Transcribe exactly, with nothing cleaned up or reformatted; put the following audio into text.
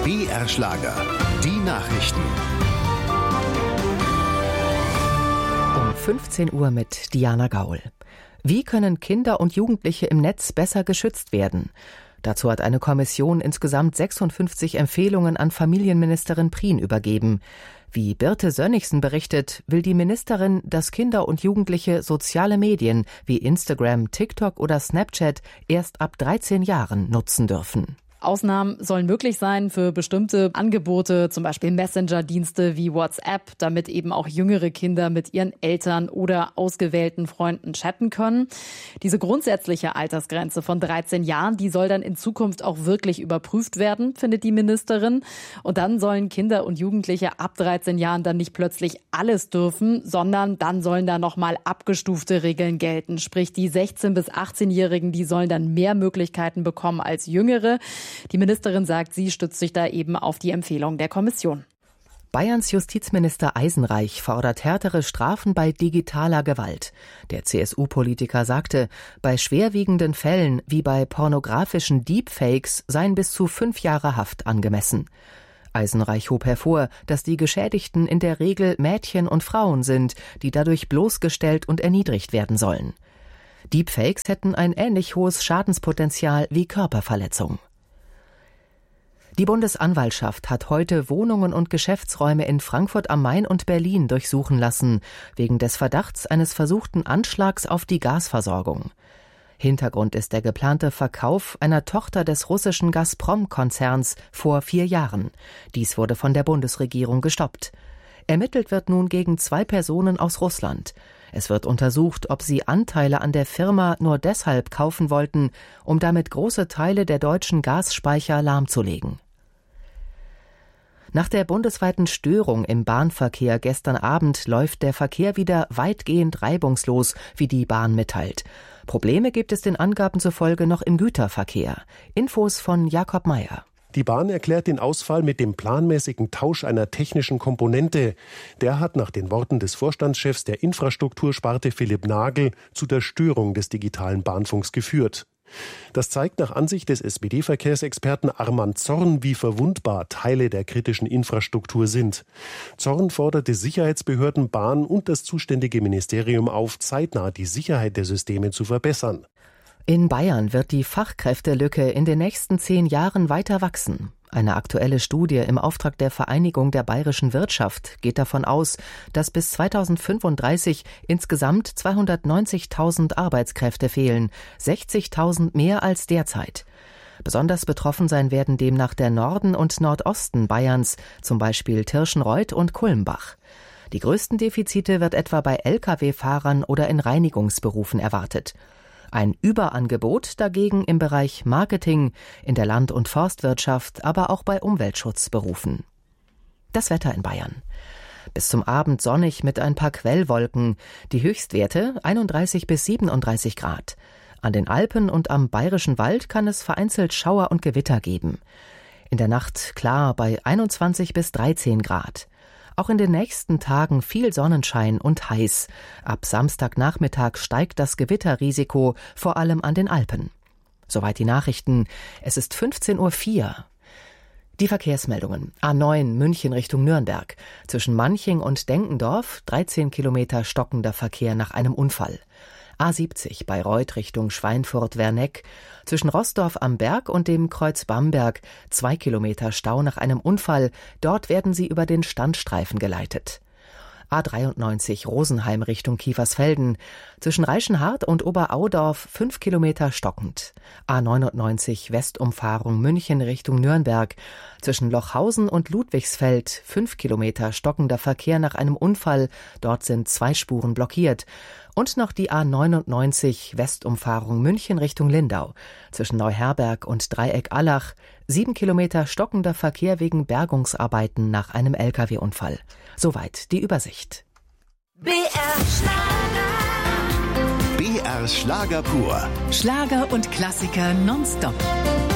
B R Schlager, die Nachrichten. Um fünfzehn Uhr mit Diana Gaul. Wie können Kinder und Jugendliche im Netz besser geschützt werden? Dazu hat eine Kommission insgesamt sechsundfünfzig Empfehlungen an Familienministerin Prien übergeben. Wie Birte Sönnigsen berichtet, will die Ministerin, dass Kinder und Jugendliche soziale Medien wie Instagram, TikTok oder Snapchat erst ab dreizehn Jahren nutzen dürfen. Ausnahmen sollen möglich sein für bestimmte Angebote, zum Beispiel Messenger-Dienste wie WhatsApp, damit eben auch jüngere Kinder mit ihren Eltern oder ausgewählten Freunden chatten können. Diese grundsätzliche Altersgrenze von dreizehn Jahren, die soll dann in Zukunft auch wirklich überprüft werden, findet die Ministerin. Und dann sollen Kinder und Jugendliche ab dreizehn Jahren dann nicht plötzlich alles dürfen, sondern dann sollen da nochmal abgestufte Regeln gelten. Sprich, die sechzehn- bis achtzehnjährigen, die sollen dann mehr Möglichkeiten bekommen als Jüngere. Die Ministerin sagt, sie stützt sich da eben auf die Empfehlung der Kommission. Bayerns Justizminister Eisenreich fordert härtere Strafen bei digitaler Gewalt. Der C S U-Politiker sagte, bei schwerwiegenden Fällen wie bei pornografischen Deepfakes seien bis zu fünf Jahre Haft angemessen. Eisenreich hob hervor, dass die Geschädigten in der Regel Mädchen und Frauen sind, die dadurch bloßgestellt und erniedrigt werden sollen. Deepfakes hätten ein ähnlich hohes Schadenspotenzial wie Körperverletzung. Die Bundesanwaltschaft hat heute Wohnungen und Geschäftsräume in Frankfurt am Main und Berlin durchsuchen lassen, wegen des Verdachts eines versuchten Anschlags auf die Gasversorgung. Hintergrund ist der geplante Verkauf einer Tochter des russischen Gazprom-Konzerns vor vier Jahren. Dies wurde von der Bundesregierung gestoppt. Ermittelt wird nun gegen zwei Personen aus Russland. Es wird untersucht, ob sie Anteile an der Firma nur deshalb kaufen wollten, um damit große Teile der deutschen Gasspeicher lahmzulegen. Nach der bundesweiten Störung im Bahnverkehr gestern Abend läuft der Verkehr wieder weitgehend reibungslos, wie die Bahn mitteilt. Probleme gibt es den Angaben zufolge noch im Güterverkehr. Infos von Jakob Meyer. Die Bahn erklärt den Ausfall mit dem planmäßigen Tausch einer technischen Komponente. Der hat nach den Worten des Vorstandschefs der Infrastruktursparte Philipp Nagel zu der Störung des digitalen Bahnfunks geführt. Das zeigt nach Ansicht des S P D-Verkehrsexperten Armand Zorn, wie verwundbar Teile der kritischen Infrastruktur sind. Zorn forderte Sicherheitsbehörden, Bahn und das zuständige Ministerium auf, zeitnah die Sicherheit der Systeme zu verbessern. In Bayern wird die Fachkräftelücke in den nächsten zehn Jahren weiter wachsen. Eine aktuelle Studie im Auftrag der Vereinigung der bayerischen Wirtschaft geht davon aus, dass bis zweitausendfünfunddreißig insgesamt zweihundertneunzigtausend Arbeitskräfte fehlen, sechzigtausend mehr als derzeit. Besonders betroffen sein werden demnach der Norden und Nordosten Bayerns, zum Beispiel Tirschenreuth und Kulmbach. Die größten Defizite wird etwa bei L K W-Fahrern oder in Reinigungsberufen erwartet. Ein Überangebot dagegen im Bereich Marketing, in der Land- und Forstwirtschaft, aber auch bei Umweltschutzberufen. Das Wetter in Bayern. Bis zum Abend sonnig mit ein paar Quellwolken. Die Höchstwerte einunddreißig bis siebenunddreißig Grad. An den Alpen und am Bayerischen Wald kann es vereinzelt Schauer und Gewitter geben. In der Nacht klar bei einundzwanzig bis dreizehn Grad. Auch in den nächsten Tagen viel Sonnenschein und heiß. Ab Samstagnachmittag steigt das Gewitterrisiko, vor allem an den Alpen. Soweit die Nachrichten. Es ist fünfzehn Uhr vier. Die Verkehrsmeldungen. A neun München Richtung Nürnberg. Zwischen Manching und Denkendorf dreizehn Kilometer stockender Verkehr nach einem Unfall. A siebzig Bayreuth Richtung Schweinfurt-Werneck. Zwischen Roßdorf am Berg und dem Kreuz Bamberg zwei Kilometer Stau nach einem Unfall. Dort werden sie über den Standstreifen geleitet. A dreiundneunzig Rosenheim Richtung Kiefersfelden. Zwischen Reichenhart und Oberaudorf fünf Kilometer stockend. A neunundneunzig Westumfahrung München Richtung Nürnberg. Zwischen Lochhausen und Ludwigsfeld fünf Kilometer stockender Verkehr nach einem Unfall. Dort sind zwei Spuren blockiert. Und noch die A neunundneunzig Westumfahrung München Richtung Lindau. Zwischen Neuherberg und Dreieck Allach sieben Kilometer stockender Verkehr wegen Bergungsarbeiten nach einem L K W-Unfall. Soweit die Übersicht. B R Schlager. B R Schlager pur. Schlager und Klassiker nonstop.